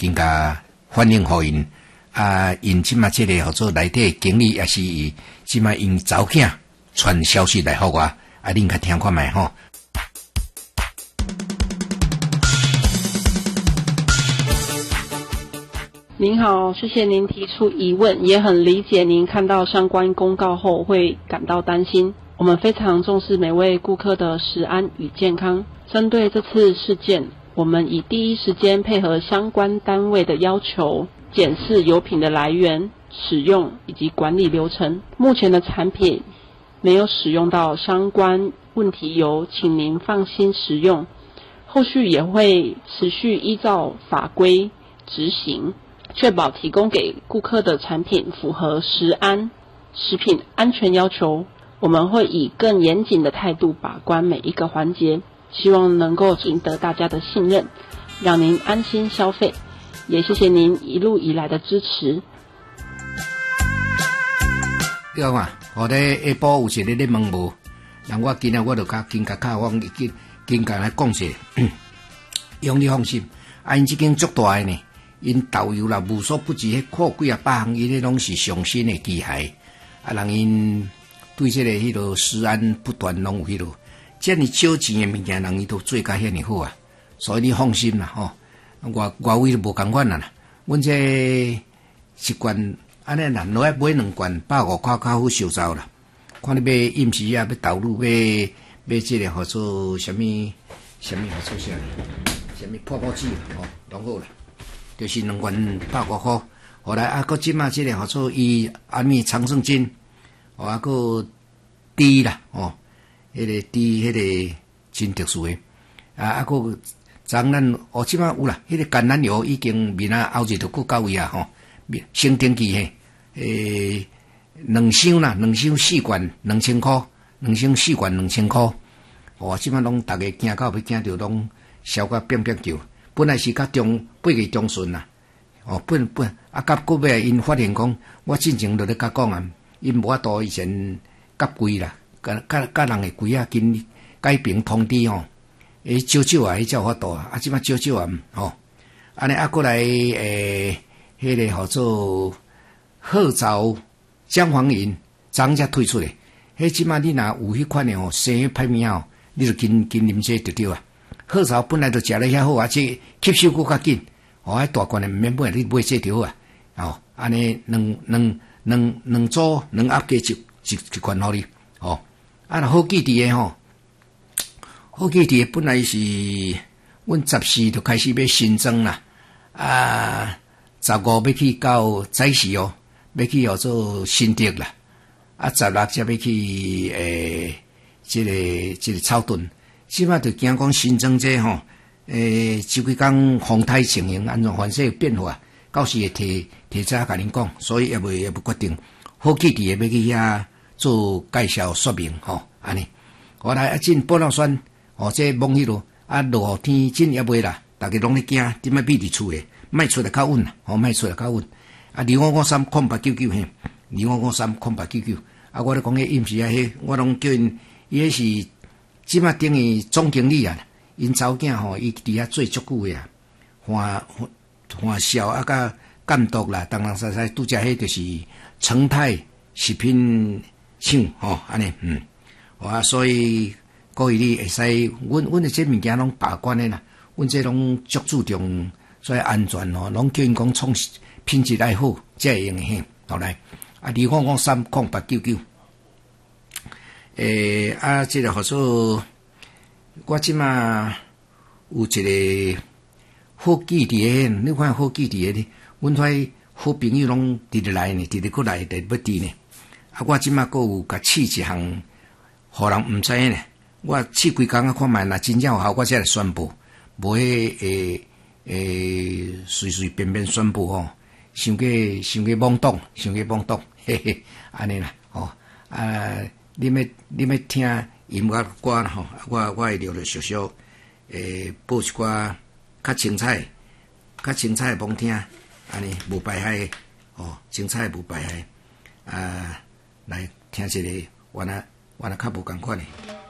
更加反映互因。因即马即个合作内底经理也是即马因查某囝传消息来互我，恁较听看觅吼。 您好，谢谢您提出疑问，也很理解您看到相关公告后会感到担心。我们非常重视每位顾客的食安与健康。针对这次事件，我们以第一时间配合相关单位的要求，检视油品的来源、使用以及管理流程。目前的产品没有使用到相关问题油，请您放心食用。后续也会持续依照法规执行，确保提供给顾客的产品符合食安、食品安全要求。我们会以更严谨的态度把关每一个环节，希望能够赢得大家的信任，让您安心消费。也谢谢您一路以来的支持。 对啊，我咧下晡有一个咧问无，人我今日我就甲我经甲来讲者，用你放心，因即间足大诶呢，因导游啦无所不至，迄扩几啊百项，因迄拢是上新诶机械，人因对这个迄落食安不断拢有迄落，遮尔少钱诶物件，人伊都做甲遐尔好啊，所以你放心啦吼。外位都无共款啦，阮这习惯安尼啦，落来买2罐150块较好烧走啦。看你买饮食啊，要豆乳，买这个叫做什么叫做啥？什么泡剂哦，拢好啦，就是2罐150块。后来搁即马这个叫做长胜金，搁猪啦，迄个猪迄个真特殊诶，搁咱即马有啦，迄个橄榄油已经明仔后日就过到位啊吼，升登记2箱啦，2箱4罐2000块，2箱4罐2000块。即马拢大家惊到要惊到拢烧甲变叫，本来是甲8月中旬啦，甲过尾因发现讲，我进前就咧甲讲啊，因无法度以前甲贵啦，甲人诶贵啊，经改平通知吼。少啊，迄才有法度啊！即摆少啊，安尼过来迄个叫做褐藻姜黄饮，昨才推出诶。迄即摆你若有迄款诶生歹命你就紧啉这就对啊。褐藻本来就食得遐好啊，这吸收搁较紧。迄大罐诶毋免买，你买这就好啊。安尼两组2盒加一罐互你。好记伫诶吼。好记伫本来是阮14就开始要新增啦，15要去到早市要去叫做新竹啦，16才要去这个草屯，即摆就惊讲新增这吼，这几工风台情形安怎反正有变化，到时会提早甲恁讲，所以也未决定。好记伫要去遐做介绍说明安尼。后来进保老酸。这摸迄落落雨天真也袂啦，大家拢咧惊，点解秘伫厝诶？卖出来较稳啦，卖出来较稳。25530899嘿，25530899。我咧讲迄饮食迄，我拢叫因，伊迄是即马等于总经理啊，因查某囝伊伫遐做足久诶啊，欢笑甲监督啦，当当使拄则迄就是成泰食品厂安尼所以。各位你会使，阮诶这物件拢把关诶啦，阮这拢足注重所以安全拢叫因讲创品质爱好，才会用诶嘿。好来，25530899，这个叫做我即马有一个好记伫诶，你看好记伫诶，阮遐好朋友拢直直来呢，直直过来要伫呢。我即马阁有甲试一项，互人毋知影呢。我试几工看觅，若真正有效，我才来宣布。无随随便便宣布想去懵懂，嘿嘿，安尼啦你要听音乐歌啦我会聊着小报一寡较精彩诶罔听，安尼无败害精彩无败害来听一个，我若较无共款诶。